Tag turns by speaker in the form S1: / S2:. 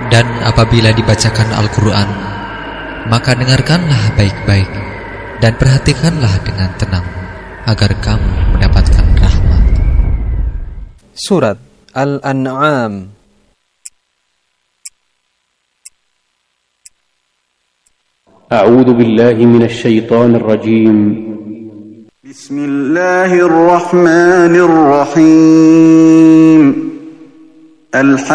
S1: Dan apabila dibacakan Al-Quran, maka dengarkanlah baik-baik dan perhatikanlah dengan tenang, agar kamu mendapatkan rahmat.
S2: Surat Al-An'am.
S3: A'udzu billahi minasy syaithanir rajim.
S4: Bismillahirrahmanirrahim.